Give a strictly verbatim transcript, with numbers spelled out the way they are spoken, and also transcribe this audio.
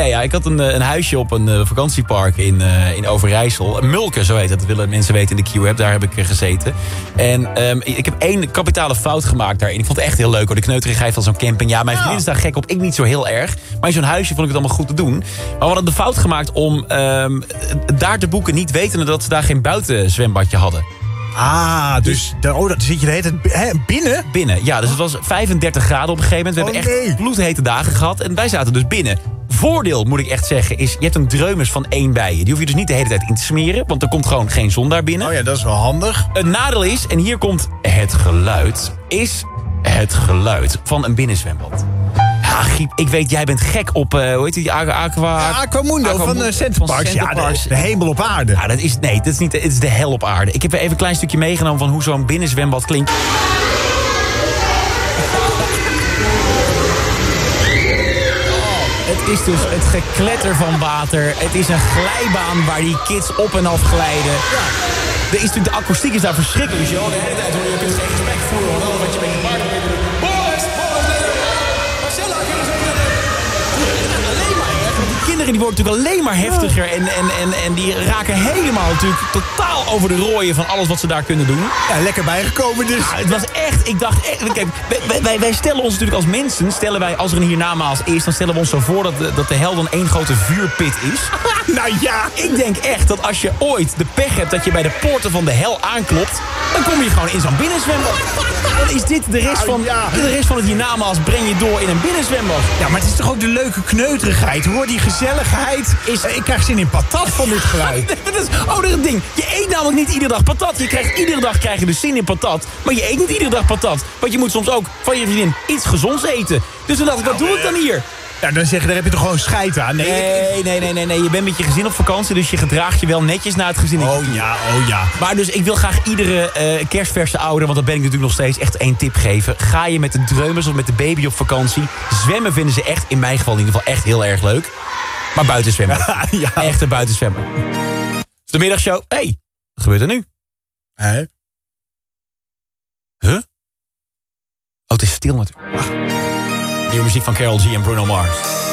ja. Ik had een, een huisje op een uh, vakantiepark in, uh, in Overijssel. Mulken, zo heet het. Dat willen mensen weten in de Q-app. Daar heb ik uh, gezeten. En um, ik heb één kapitale fout gemaakt daarin. Ik vond het echt heel leuk hoor. De kneuterigheid van zo'n camping. Ja, mijn vriendin is daar gek op. Ik niet zo heel erg. Maar in zo'n huisje vond ik het allemaal goed te doen. Maar we hadden de fout gemaakt om um, daar te boeken, niet wetende dat ze daar geen buitenzwembadje hadden. Ah, dus daar, oh, dan zit je de hele tijd hè, binnen? Binnen, ja. Dus het was vijfendertig graden op een gegeven moment. We oh, hebben echt nee. bloedhete dagen gehad. En wij zaten dus binnen. Voordeel, moet ik echt zeggen, is je hebt een dreumes van één bij je. Die hoef je dus niet de hele tijd in te smeren. Want er komt gewoon geen zon daar binnen. Oh ja, dat is wel handig. Het nadeel is, en hier komt het geluid, is het geluid van een binnenzwembad. Ja, Giep, ik weet, jij bent gek op, uh, hoe heet die, Aqua... Ja, Aquamundo Aqua van uh, Centerparks. Ja, de, de hemel op aarde. Ja, dat is, nee, dat is niet, het is de hel op aarde. Ik heb even een klein stukje meegenomen van hoe zo'n binnenzwembad klinkt. Het is dus het gekletter van water. Het is een glijbaan waar die kids op en af glijden. Ja. Er is natuurlijk, de akoestiek is daar verschrikkelijk. Dus joh, de hele tijd hoor je, je kunt geen gesprek voeren. Hoor, wat je met je partner bent. Boris, Boris, Marcella, kunnen ze alleen maar erg. Die kinderen die worden natuurlijk alleen maar heftiger. En, en, en, en die raken helemaal natuurlijk totaal over de rooien van alles wat ze daar kunnen doen. Ja, lekker bijgekomen dus. Ja, het was echt, ik dacht echt, kijk, wij, wij, wij stellen ons natuurlijk als mensen, stellen wij, als er een hiernamaals is, dan stellen we ons zo voor dat de, dat de hel dan één grote vuurpit is. Nou ja, ik denk echt dat als je ooit de pech hebt dat je bij de poorten van de hel aanklopt, dan kom je gewoon in zo'n binnenzwembad. Dan is dit de rest van, ja. de rest van het hiernamaals breng je door in een binnenzwembad. Ja, maar het is toch ook de leuke kneuterigheid, hoor, die gezelligheid. Is, ik krijg zin in patat van dit geluid. dat is, oh, dat is het ding. Je eet namelijk niet iedere dag patat. Je krijgt iedere dag krijg je dus zin in patat. Maar je eet niet iedere dag patat. Want je moet soms ook van je vriendin iets gezonds eten. Dus toen dacht ik, wat doe ik dan hier? Ja, dan zeg je, daar heb je toch gewoon scheid aan? Nee, nee, nee, nee, nee, nee. Je bent met je gezin op vakantie, dus je gedraagt je wel netjes naar het gezin. Oh ja, oh ja. Maar dus ik wil graag iedere uh, kerstverse ouder, want dat ben ik natuurlijk nog steeds, echt één tip geven. Ga je met de dreumes of met de baby op vakantie. Zwemmen vinden ze echt, in mijn geval in ieder geval, echt heel erg leuk. Maar buiten zwemmen. Ja. Echt een buiten zwemmen. De middagshow. Hé, hey, wat gebeurt er nu? Hé? Huh? Oh, het is stil natuurlijk. Ah. Nieuwe muziek van Karol G en Bruno Mars.